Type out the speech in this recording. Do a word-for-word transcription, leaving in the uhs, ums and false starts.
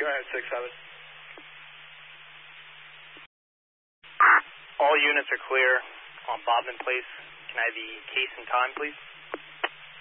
Go ahead, six seven. All units are clear on Bodman Place. Can I have the case and time, please?